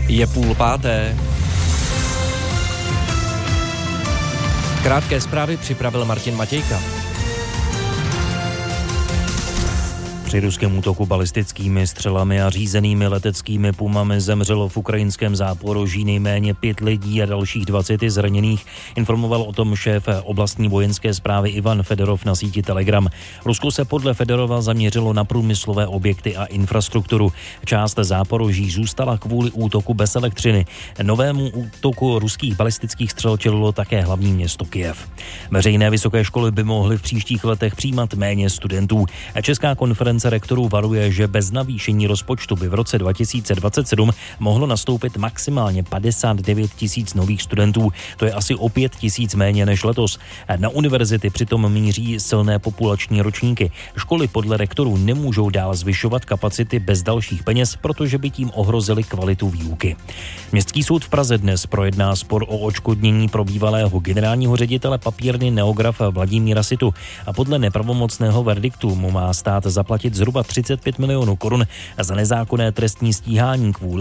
Je 4:30. Krátké zprávy připravil Martin Matějka. Při ruském útoku balistickými střelami a řízenými leteckými pumami zemřelo v ukrajinském Záporoží nejméně 5 lidí a dalších 20 zraněných, informoval o tom šéf oblastní vojenské správy Ivan Fedorov na síti Telegram. Rusko se podle Fedorova zaměřilo na průmyslové objekty a infrastrukturu. Část Záporoží zůstala kvůli útoku bez elektřiny. Novému útoku ruských balistických střel čelilo také hlavní město Kyjev. Veřejné vysoké školy by mohly v příštích letech přijímat méně studentů. Česká konference rektorů varuje, že bez navýšení rozpočtu by v roce 2027 mohlo nastoupit maximálně 59 000 nových studentů. To je asi o 5 000 méně než letos. Na univerzity přitom míří silné populační ročníky. Školy podle rektorů nemůžou dál zvyšovat kapacity bez dalších peněz, protože by tím ohrozili kvalitu výuky. Městský soud v Praze dnes projedná spor o odškodnění pro bývalého generálního ředitele papírny Neograph Vladimíra Situ a podle nepravomocného verdiktu mu má stát zaplatit zhruba 35 milionů korun za nezákonné trestní stíhání kvůli